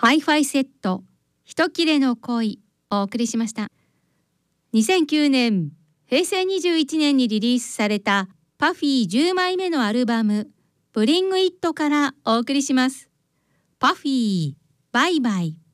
Wi-Fi セット一切れの恋をお送りしました。2009年平成21年にリリースされたパフィー10枚目のアルバムブリングイットからお送りします。パフィーバイバイ。